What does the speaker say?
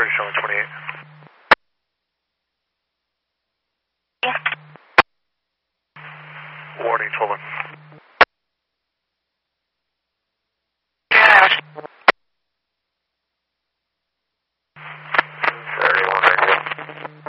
Charlie showing 28. Warning 12. Yeah. 31 right here.